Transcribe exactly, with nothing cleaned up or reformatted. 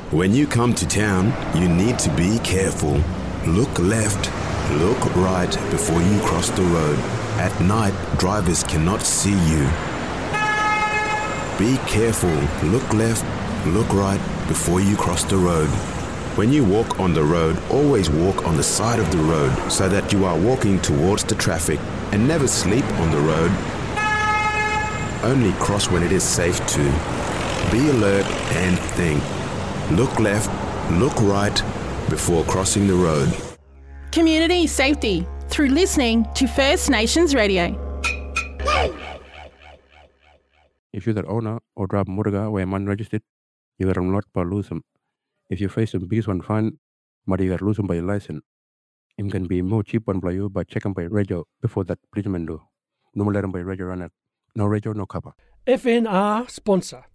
When you come to town, you need to be careful. Look left, look right before you cross the road. At night, drivers cannot see you. Be careful. Look left, look right before you cross the road. When you walk on the road, always walk on the side of the road so that you are walking towards the traffic, and never sleep on the road. Only cross when it is safe to. Be alert and think. Look left, look right before crossing the road. Community safety through listening to First Nations Radio. If you're the owner or drive motorcar where man registered, you got not per lose them. If you face some bees one fine, but you got lose them by your license. It can be more cheap one by you by checking by radio before that policeman do. No more let them by radio run it. No radio, no cover. F N R sponsor.